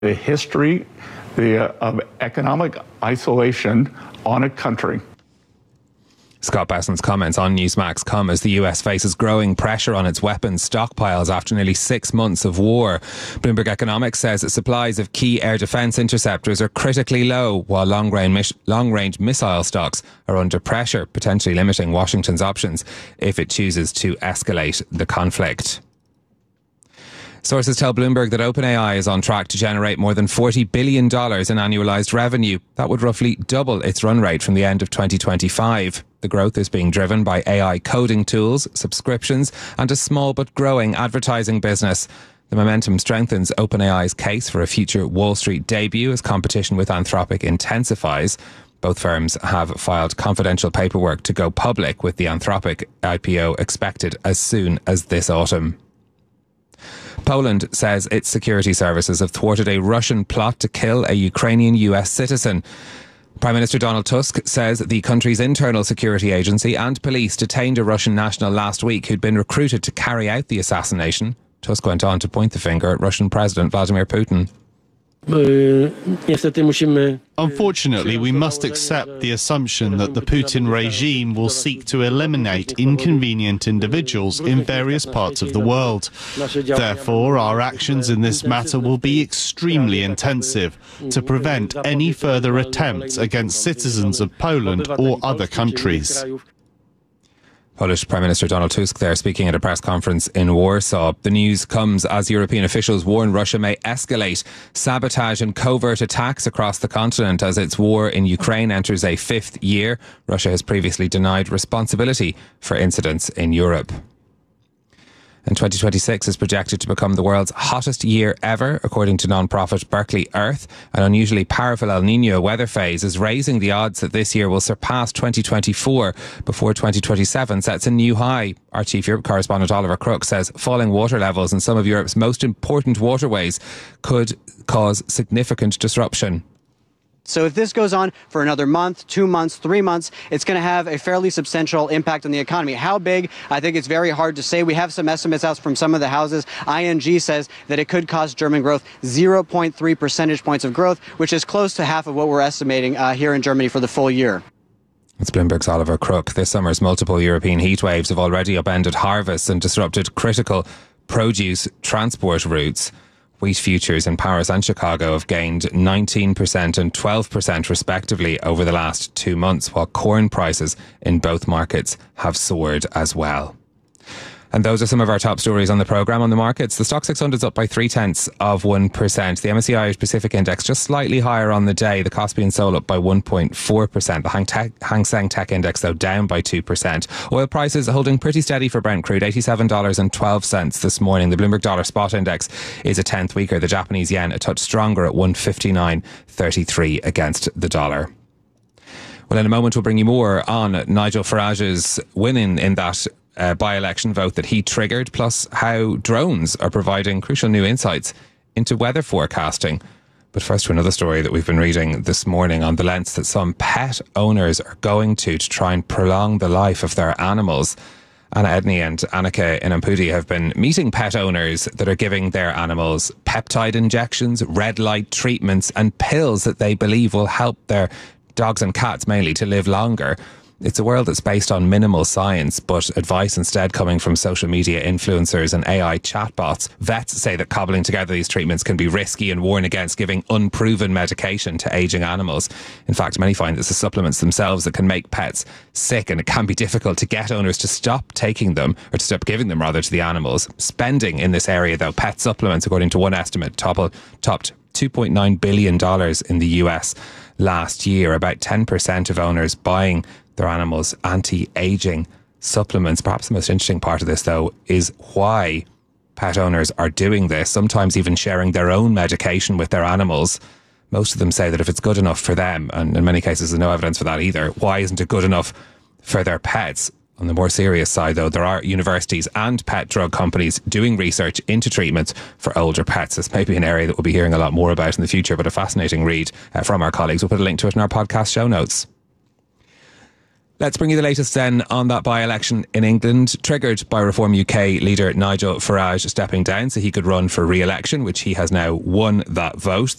The history of economic isolation on a country. Scott Bessent's comments on Newsmax come as the US faces growing pressure on its weapons stockpiles after nearly 6 months of war. Bloomberg Economics says that supplies of key air defence interceptors are critically low, while long-range missile stocks are under pressure, potentially limiting Washington's options if it chooses to escalate the conflict. Sources tell Bloomberg that OpenAI is on track to generate more than $40 billion in annualised revenue. That would roughly double its run rate from the end of 2025. The growth is being driven by AI coding tools, subscriptions, and a small but growing advertising business. The momentum strengthens OpenAI's case for a future Wall Street debut as competition with Anthropic intensifies. Both firms have filed confidential paperwork to go public, with the Anthropic IPO expected as soon as this autumn. Poland says its security services have thwarted a Russian plot to kill a Ukrainian US citizen. Prime Minister Donald Tusk says the country's internal security agency and police detained a Russian national last week who'd been recruited to carry out the assassination. Tusk went on to point the finger at Russian President Vladimir Putin. Unfortunately, we must accept the assumption that the Putin regime will seek to eliminate inconvenient individuals in various parts of the world. Therefore, our actions in this matter will be extremely intensive to prevent any further attempts against citizens of Poland or other countries. Polish Prime Minister Donald Tusk there speaking at a press conference in Warsaw. The news comes as European officials warn Russia may escalate sabotage and covert attacks across the continent as its war in Ukraine enters a 5th year. Russia has previously denied responsibility for incidents in Europe. And 2026 is projected to become the world's hottest year ever, according to non-profit Berkeley Earth. An unusually powerful El Niño weather phase is raising the odds that this year will surpass 2024 before 2027 sets a new high. Our chief Europe correspondent Oliver Crook says falling water levels in some of Europe's most important waterways could cause significant disruption. So if this goes on for another month, 2 months, 3 months, it's going to have a fairly substantial impact on the economy. How big? I think it's very hard to say. We have some estimates out from some of the houses. ING says that it could cost German growth 0.3 percentage points of growth, which is close to half of what we're estimating here in Germany for the full year. It's Bloomberg's Oliver Crook. This summer's multiple European heat waves have already upended harvests and disrupted critical produce transport routes. Wheat futures in Paris and Chicago have gained 19% and 12% respectively over the last 2 months, while corn prices in both markets have soared as well. And those are some of our top stories on the programme. On the markets, the Stock 600 is up by 0.3%. The MSCI Irish Pacific Index just slightly higher on the day. The Kospi and Seoul up by 1.4%. The Hang Seng Tech Index, though, down by 2%. Oil prices holding pretty steady for Brent crude, $87.12 this morning. The Bloomberg Dollar Spot Index is a tenth weaker. The Japanese yen a touch stronger at 159.33 against the dollar. Well, in a moment, we'll bring you more on Nigel Farage's winning in that by-election vote that he triggered, plus how drones are providing crucial new insights into weather forecasting. But first to another story that we've been reading this morning on the lengths that some pet owners are going to try and prolong the life of their animals. Anna Edney and Annika Inampudi have been meeting pet owners that are giving their animals peptide injections, red light treatments and pills that they believe will help their dogs and cats mainly to live longer. It's a world that's based on minimal science, but advice instead coming from social media influencers and AI chatbots. Vets say that cobbling together these treatments can be risky and warn against giving unproven medication to ageing animals. In fact, many find it's the supplements themselves that can make pets sick, and it can be difficult to get owners to stop taking them, or to stop giving them rather, to the animals. Spending in this area, though, pet supplements, according to one estimate, topped $2.9 billion in the US last year. About 10% of owners buying their animals anti-aging supplements. Perhaps the most interesting part of this, though, is why pet owners are doing this, sometimes even sharing their own medication with their animals. Most of them say that if it's good enough for them, and in many cases there's no evidence for that either, why isn't it good enough for their pets? On the more serious side, though, there are universities and pet drug companies doing research into treatments for older pets. This may be an area that we'll be hearing a lot more about in the future, but a fascinating read from our colleagues. We'll put a link to it in our podcast show notes. Let's bring you the latest then on that by-election in England, triggered by Reform UK leader Nigel Farage stepping down so he could run for re-election, which he has now won that vote.